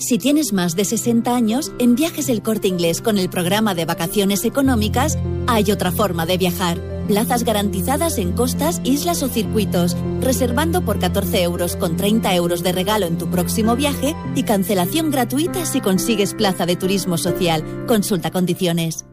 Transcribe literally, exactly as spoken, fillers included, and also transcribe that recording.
Si tienes más de sesenta años, en Viajes El Corte Inglés con el programa de vacaciones económicas hay otra forma de viajar. Plazas garantizadas en costas, islas o circuitos, reservando por catorce euros con treinta euros de regalo en tu próximo viaje y cancelación gratuita si consigues plaza de turismo social. Consulta condiciones.